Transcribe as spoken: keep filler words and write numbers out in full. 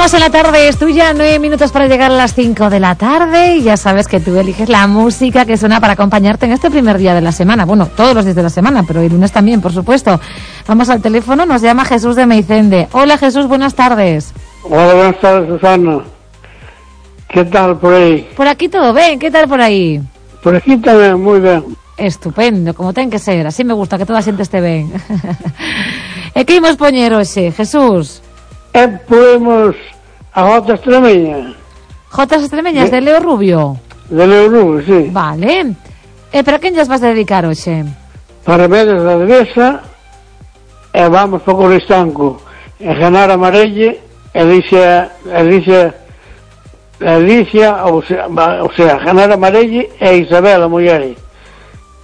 Continuamos en la tarde, es tuya, nueve minutos para llegar a las cinco de la tarde y ya sabes que tú eliges la música que suena para acompañarte en este primer día de la semana. Bueno, todos los días de la semana, pero el lunes también, por supuesto. Vamos al teléfono, nos llama Jesús de Meicende. Hola Jesús, buenas tardes. Hola, buenas tardes, Susana. ¿Qué tal por ahí? Por aquí todo bien, ¿qué tal por ahí? Por aquí también, muy bien. Estupendo, como ten que ser, así me gusta que toda a xente este ben. E que imos poñer hoxe, Jesús? E poemos a Jota Extremeña. Jotas Extremeñas de, de Leo Rubio? De Leo Rubio, sí. Vale. E para quen llas vas a dedicar hoxe? Para Medes da Devesa, e vamos para Coristanco. E Genara Marelle, Alicia, Alicia, Alicia, ou sea, o sea, Genara Marelle e Isabela Mullere.